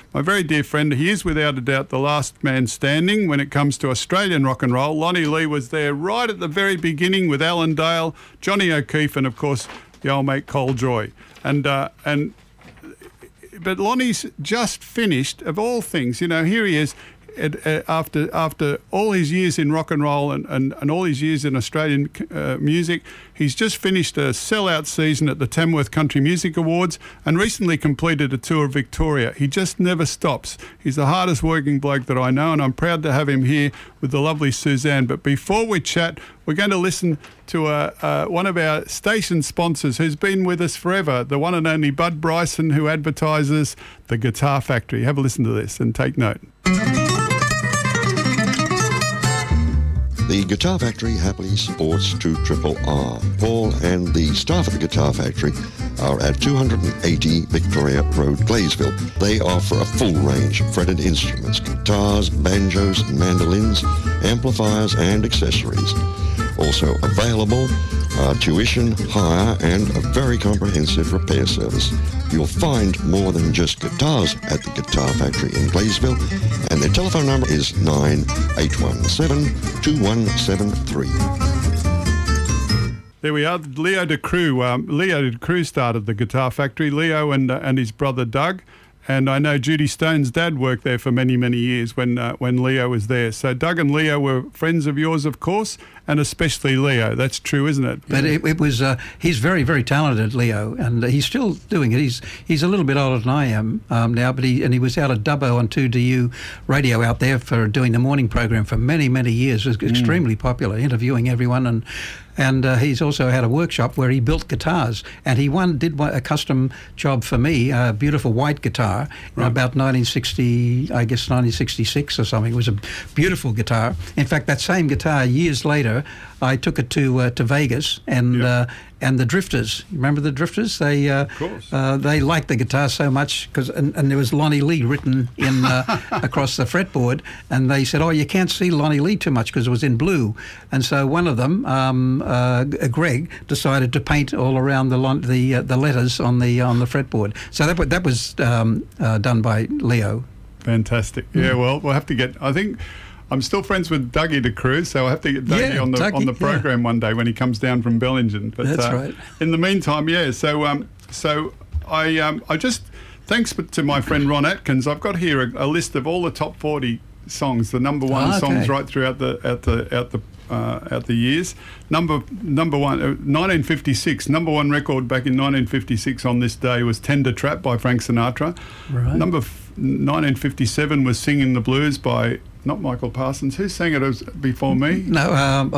my very dear friend. He is without a doubt the last man standing when it comes to Australian rock and roll. Lonnie Lee was there right at the very beginning with Alan Dale, Johnny O'Keefe, and of course the old mate Cole Joy. But Lonnie's just finished, of all things, here he is, after all his years in rock and roll and all his years in Australian music. He's just finished a sellout season at the Tamworth Country Music Awards and recently completed a tour of Victoria. He just never stops. He's the hardest working bloke that I know, and I'm proud to have him here with the lovely Suzanne. But before we chat, we're going to listen to one of our station sponsors who's been with us forever, the one and only Bud Bryson, who advertises the Guitar Factory. Have a listen to this and take note. The Guitar Factory happily supports 2RRR. Paul and the staff at the Guitar Factory are at 280 Victoria Road, Glaysville. They offer a full range of fretted instruments, guitars, banjos, mandolins, amplifiers and accessories. Also available are tuition, hire and a very comprehensive repair service. You'll find more than just guitars at the Guitar Factory in Glaysville, and their telephone number is 9817-2173. There we are, Leo De Croo. Leo De Croo started the Guitar Factory. Leo and his brother Doug. And I know Judy Stone's dad worked there for many, many years when Leo was there. So Doug and Leo were friends of yours, of course, and especially Leo. That's true, isn't it? But it was he's very, very talented, Leo, and he's still doing it. He's a little bit older than I am now, but he was out at Dubbo on 2DU radio out there for doing the morning program for many, many years. It was extremely popular, interviewing everyone, and he's also had a workshop where he built guitars, and he did a custom job for me, a beautiful white guitar, in about 1966 or something. It was a beautiful guitar. In fact, that same guitar, years later, I took it to Vegas, and the Drifters. Remember the Drifters? They liked the guitar so much and there was Lonnie Lee written in across the fretboard, and they said, "Oh, you can't see Lonnie Lee too much because it was in blue." And so one of them, Greg, decided to paint all around the letters on the fretboard. So that was done by Leo. Fantastic. Yeah. Well, we'll have to get. I think I'm still friends with Dougie De Croo, so I'll have to get Dougie on the program one day when he comes down from Bellingen. But that's right. In the meantime, so I just thanks to my friend Ron Atkins, I've got here a list of all the top 40 songs, the number one songs right throughout the years. Number one, 1956, number one record back in 1956 on this day was Tender Trap by Frank Sinatra. Right. 1957 was Singing the Blues by, not Michael Parsons. Who sang it before me? No,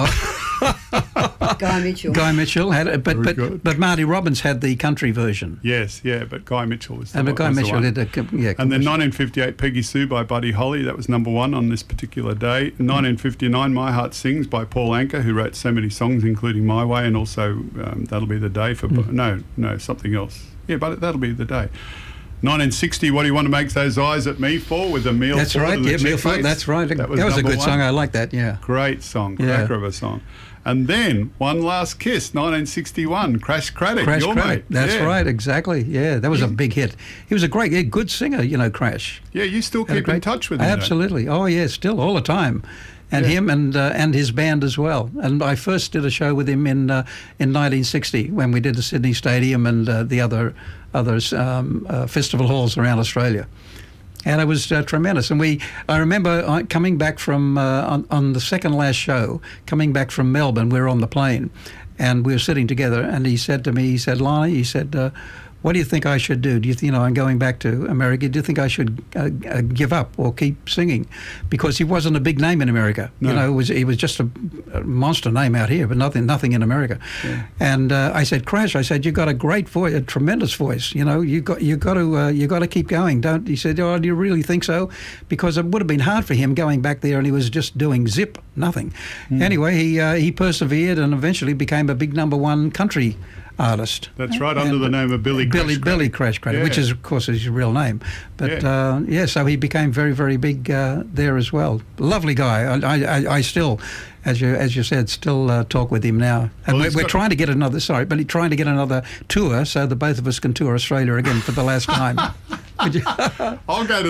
Guy Mitchell. Guy Mitchell had it, but Marty Robbins had the country version. Yes, but Guy Mitchell was the one. And Guy Mitchell did And then 1958, Peggy Sue by Buddy Holly. That was number one on this particular day. 1959, My Heart Sings by Paul Anka, who wrote so many songs, including My Way, and also That'll Be the Day for... No, something else. Yeah, but That'll Be the Day. 1960, What Do You Want to Make Those Eyes at Me For, with Emile Ford. That's right, Emile Ford, that's right. That was a good song, I like that, yeah. Great song, cracker of a song. And then One Last Kiss, 1961, Crash Craddock, your mate. That's right, exactly, yeah. That was a big hit. He was a good singer, Crash. Yeah, you still keep in touch with him. Absolutely, oh yeah, still, all the time. And him and his band as well. And I first did a show with him in 1960 when we did the Sydney Stadium and the other festival halls around Australia. And it was tremendous. And I remember coming back from, on the second last show, coming back from Melbourne, we were on the plane, and we were sitting together, and he said to me, Lonnie, what do you think I should do? Do you think, I'm going back to America, do you think I should give up or keep singing? Because he wasn't a big name in America. No. He was just a monster name out here, but nothing in America. Yeah. And I said, Crash, you've got a great voice, a tremendous voice. You got to keep going. Don't? He said, oh, do you really think so? Because it would have been hard for him going back there, and he was just doing nothing. Anyway, he persevered and eventually became a big number one country artist. That's right, under the name of Billy Crash Craddock, which is, of course, his real name. But so he became very, very big there as well. Lovely guy. I still, as you said, still talk with him now. And we're trying to get another tour so the both of us can tour Australia again for the last time. I'll go to